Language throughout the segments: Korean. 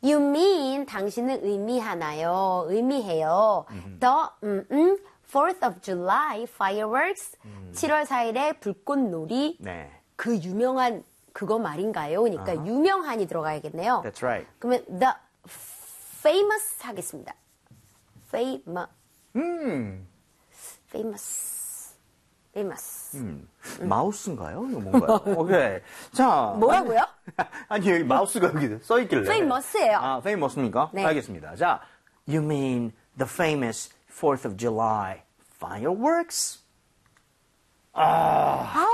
You mean 당신은 의미하나요? 의미해요. The 4th of July fireworks 7월 4일에 불꽃놀이 네. 그 유명한 그거 말인가요? 그러니까 유명한이 들어가야겠네요. That's right. 그러면 the famous 하겠습니다. famous. 마우스인가요? 이거 뭔가요? 오케이. 자. 뭐라고요? 아니, 여기 마우스가 여기 써있길래. famous예요. 아, famous입니까? 네. 알겠습니다. 자, you mean the famous 4th of July fireworks? 아우,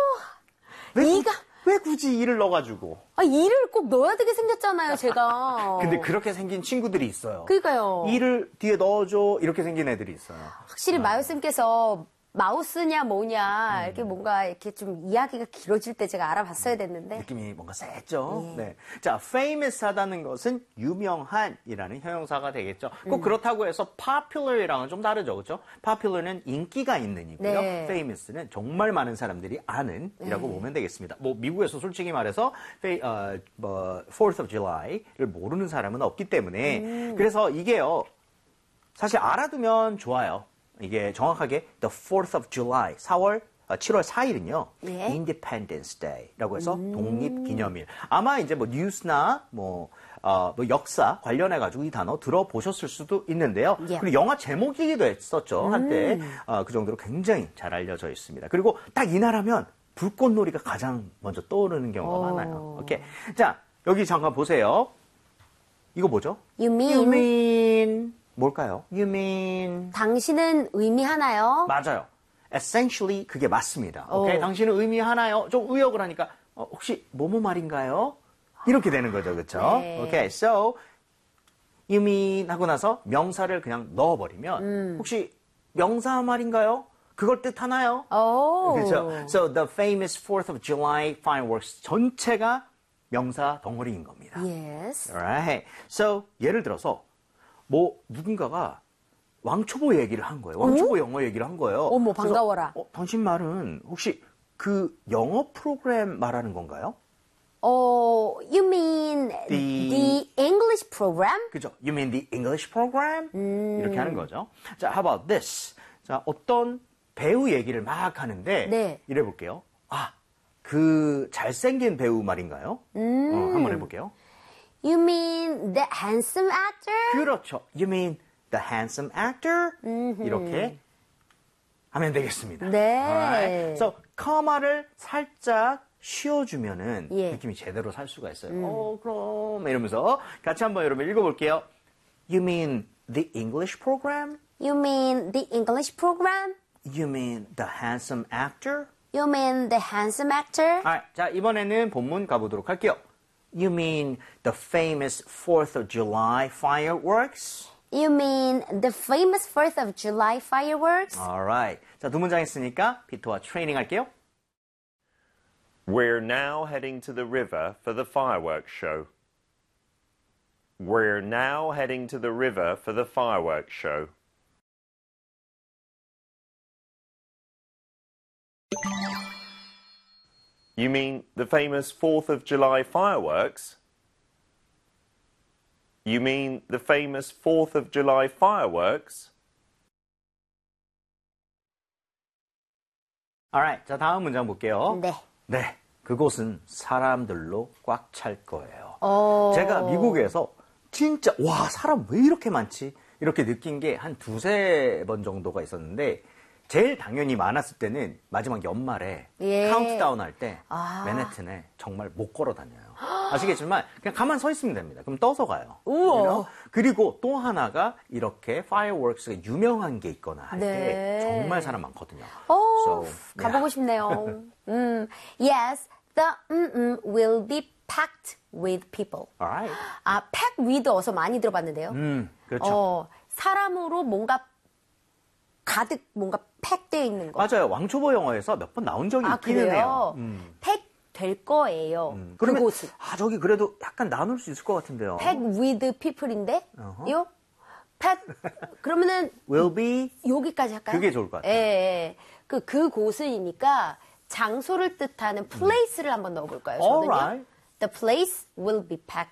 왜 굳이 이를 넣어가지고? 이를 꼭 넣어야 되게 생겼잖아요, 제가. 근데 그렇게 생긴 친구들이 있어요. 그러니까요. 이를 뒤에 넣어줘. 이렇게 생긴 애들이 있어요. 확실히 마요쌤께서 마우스냐 뭐냐 이렇게 뭔가 이렇게 좀 이야기가 길어질 때 제가 알아봤어야 됐는데 느낌이 뭔가 셌죠. 네. 자, famous하다는 것은 유명한이라는 형용사가 되겠죠. 꼭 그렇다고 해서 popular이랑은 좀 다르죠, 그렇죠? popular는 인기가 있는이고요. 네. famous는 정말 많은 사람들이 아는이라고 보면 되겠습니다. 뭐 미국에서 솔직히 말해서 4th of July를 모르는 사람은 없기 때문에 그래서 이게요. 사실 알아두면 좋아요. 이게 정확하게 the 4th of July, 7월 4일은요. 네. Independence Day라고 해서 독립기념일. 아마 이제 뭐 뉴스나 뭐 역사 관련해 가지고 이 단어 들어보셨을 수도 있는데요. 예. 그리고 영화 제목이기도 했었죠. 한때 그 정도로 굉장히 잘 알려져 있습니다. 그리고 딱 이날하면 불꽃놀이가 가장 먼저 떠오르는 경우가 많아요. 오케이. 자, 여기 잠깐 보세요. 이거 뭐죠? You mean. You mean 뭘까요? You mean 당신은 의미하나요? 맞아요. Essentially 그게 맞습니다. 오케이, 당신은 의미하나요? 좀 의역을 하니까 혹시 뭐뭐 말인가요? 이렇게 되는 거죠, 그렇죠? 네. 오케이, so you mean 하고 나서 명사를 그냥 넣어버리면 혹시 명사 말인가요? 그걸 뜻하나요? 그렇죠. So the famous 4th of July fireworks 전체가 명사 덩어리인 겁니다. Yes. Alright. So 예를 들어서 뭐 누군가가 왕초보 얘기를 한 거예요. 왕초보 영어 얘기를 한 거예요. 어머, 반가워라. 그래서, 당신 말은 혹시 그 영어 프로그램 말하는 건가요? You mean the English program? 그죠? You mean the English program? 이렇게 하는 거죠. 자, how about this? 자, 어떤 배우 얘기를 막 하는데 네. 이래 볼게요. 그 잘생긴 배우 말인가요? 한번 해볼게요. You mean the handsome actor? 그렇죠. You mean the handsome actor? 이렇게 하면 되겠습니다. 네. Alright. So, 커마를 살짝 쉬어주면은 예. 느낌이 제대로 살 수가 있어요. 그럼 이러면서 같이 한번 여러분 읽어볼게요. You mean the English program? You mean the English program? You mean the handsome actor? You mean the handsome actor? Alright. 자, 이번에는 본문 가보도록 할게요. You mean the famous 4th of July fireworks? You mean the famous 4th of July fireworks? Alright. 자, 두 문장 했으니까 피터와 트레이닝 할게요. We're now heading to the river for the fireworks show. We're now heading to the river for the fireworks show. You mean the famous 4th of July fireworks? You mean the famous 4th of July fireworks? Alright. 자, 다음 문장 볼게요. 네. 네. 그곳은 사람들로 꽉 찰 거예요. 제가 미국에서 진짜 와, 사람 왜 이렇게 많지? 이렇게 느낀 게 한 두세 번 정도가 있었는데 제일 당연히 많았을 때는 마지막 연말에 예. 카운트다운 할 때 맨해튼에 정말 못 걸어 다녀요. 아시겠지만 그냥 가만 서 있으면 됩니다. 그럼 떠서 가요. 우와. You know? 그리고 또 하나가 이렇게 fireworks가 유명한 게 있거나 할 때 네. 정말 사람 많거든요. So, 가보고 싶네요. Yes, the will be packed with people. Alright. packed with 어서 많이 들어봤는데요. 그렇죠. 사람으로 뭔가 가득 뭔가 팩되어 있는 거. 맞아요. 왕초보 영어에서 몇 번 나온 적이 있기는 그래요? 해요. 팩 될 거예요. 그러면 그곳은. 저기 그래도 약간 나눌 수 있을 것 같은데요. pack with people인데, 요? pack, 그러면은 will be 여기까지 할까요? 그게 좋을 것 같아요. 예. 그곳이니까 장소를 뜻하는 place를 한번 넣어볼까요? 저는요. Alright. The place will be packed